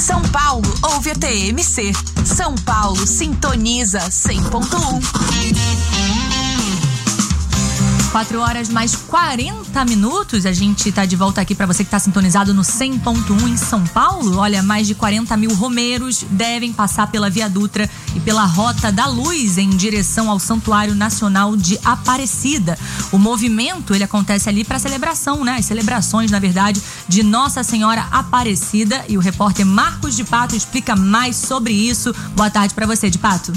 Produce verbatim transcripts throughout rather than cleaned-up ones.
São Paulo ouve a T M C. São Paulo sintoniza cem ponto um. quatro horas mais quarenta minutos, a gente tá de volta aqui para você que tá sintonizado no cem ponto um em São Paulo. Olha, mais de quarenta mil romeiros devem passar pela Via Dutra e pela Rota da Luz em direção ao Santuário Nacional de Aparecida. O movimento, ele acontece ali para celebração, né? As celebrações, na verdade, de Nossa Senhora Aparecida, e o repórter Marcos de Pato explica mais sobre isso. Boa tarde para você, de Pato.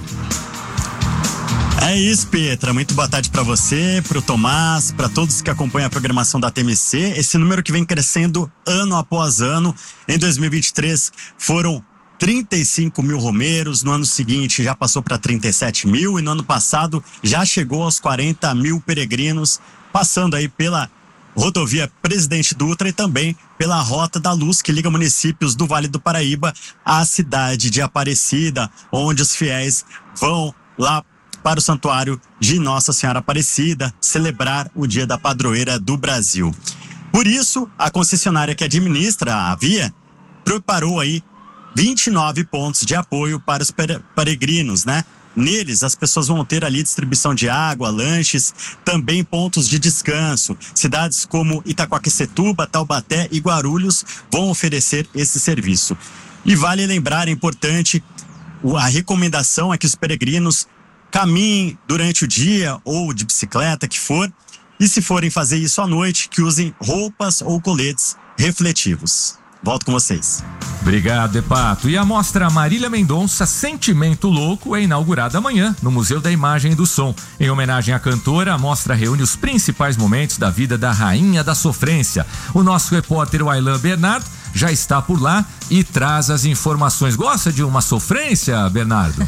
É isso, Petra. Muito boa tarde para você, pro Tomás, para todos que acompanham a programação da T M C. Esse número que vem crescendo ano após ano. Em dois mil e vinte e três foram trinta e cinco mil romeiros, no ano seguinte já passou para trinta e sete mil e no ano passado já chegou aos quarenta mil peregrinos, passando aí pela rodovia Presidente Dutra e também pela Rota da Luz, que liga municípios do Vale do Paraíba à cidade de Aparecida, onde os fiéis vão lá para o Santuário de Nossa Senhora Aparecida celebrar o Dia da Padroeira do Brasil. Por isso, a concessionária que administra a via preparou aí vinte e nove pontos de apoio para os peregrinos, né? Neles, as pessoas vão ter ali distribuição de água, lanches, também pontos de descanso. Cidades como Itaquaquecetuba, Taubaté e Guarulhos vão oferecer esse serviço. E vale lembrar, é importante, a recomendação é que os peregrinos caminhem durante o dia ou de bicicleta, que for, e se forem fazer isso à noite, que usem roupas ou coletes refletivos. Volto com vocês. Obrigado, Epato. E a mostra Marília Mendonça Sentimento Louco é inaugurada amanhã no Museu da Imagem e do Som. Em homenagem à cantora, a mostra reúne os principais momentos da vida da rainha da sofrência. O nosso repórter Wailan Bernardo já está por lá e traz as informações. Gosta de uma sofrência, Bernardo?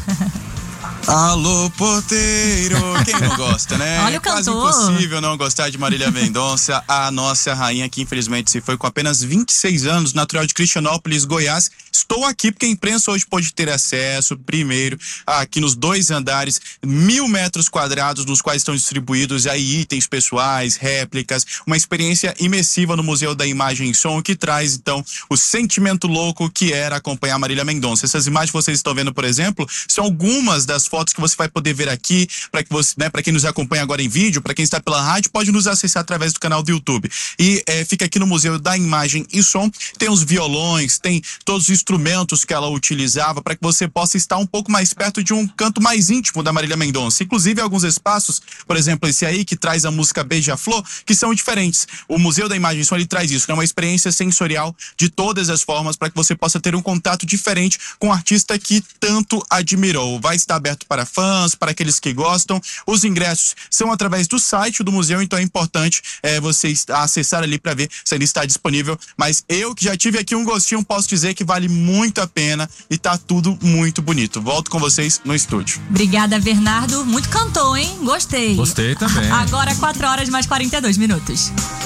Alô, porteiro! Quem não gosta, né? Olha o É quase cantor. impossível não gostar de Marília Mendonça, a nossa rainha que infelizmente se foi com apenas vinte e seis anos, natural de Cristianópolis, Goiás. Estou aqui porque a imprensa hoje pode ter acesso, primeiro, aqui nos dois andares, mil metros quadrados, nos quais estão distribuídos aí itens pessoais, réplicas, uma experiência imersiva no Museu da Imagem e Som, que traz, então, o sentimento louco que era acompanhar Marília Mendonça. Essas imagens que vocês estão vendo, por exemplo, são algumas das fotos que você vai poder ver aqui, para que você, né, para quem nos acompanha agora em vídeo, para quem está pela rádio, pode nos acessar através do canal do YouTube. E é, fica aqui no Museu da Imagem e Som, tem os violões, tem todos os instrumentos que ela utilizava, para que você possa estar um pouco mais perto de um canto mais íntimo da Marília Mendonça. Inclusive alguns espaços, por exemplo, esse aí que traz a música Beija-Flor, que são diferentes. O Museu da Imagem e Som, ele traz isso, é uma experiência sensorial de todas as formas, para que você possa ter um contato diferente com o artista que tanto admirou. Vai estar aberto para fãs, para aqueles que gostam. Os ingressos são através do site do museu, então é importante é, você acessar ali para ver se ele está disponível. Mas eu que já tive aqui um gostinho, posso dizer que vale muito a pena e tá tudo muito bonito. Volto com vocês no estúdio. Obrigada, Bernardo. Muito cantor, hein? Gostei. Gostei também. Agora quatro horas mais quarenta e dois minutos.